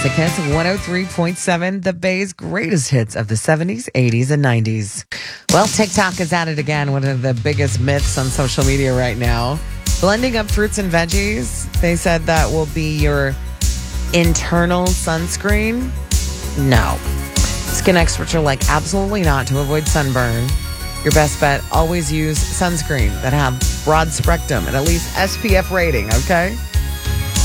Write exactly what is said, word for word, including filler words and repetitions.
Classic Hits one oh three point seven, the Bay's greatest hits of the seventies, eighties, and nineties. Well, TikTok is at it again, one of the biggest myths on social media right now. Blending up fruits and veggies, they said that will be your internal sunscreen. No. Skin experts are like, absolutely not, to avoid sunburn. Your best bet, always use sunscreen that have broad spectrum and at least S P F rating, okay?